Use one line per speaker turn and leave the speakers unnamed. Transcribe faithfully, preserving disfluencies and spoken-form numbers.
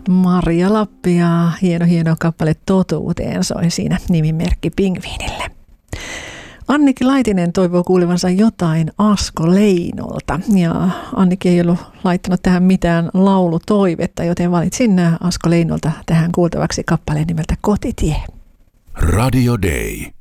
Maria Lappi ja hieno hieno kappale Totuuteen soi siinä nimimerkki Pingviinille. Anniki Laitinen toivoo kuulevansa jotain Asko Leinolta ja Anniki ei ollut laittanut tähän mitään laulutoivetta, joten valitsin Asko Leinolta tähän kuultavaksi kappaleen nimeltä Kotitie.
Radio Day.